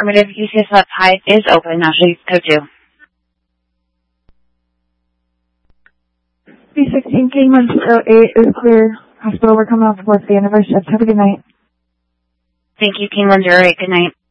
Affirmative. UCS left high is open. Now show you code 2. B16 King 108 is clear. Hospital, we're coming off the 4th day anniversary. Have a good night. Thank you, King 108. Good night.